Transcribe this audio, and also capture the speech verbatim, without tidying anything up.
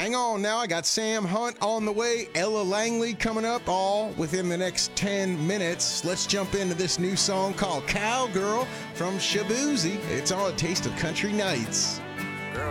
Hang on now, I got Sam Hunt on the way, Ella Langley coming up, all within the next ten minutes. Let's jump into this new song called Cowgirl from Shaboozey. It's on A Taste of Country Nights.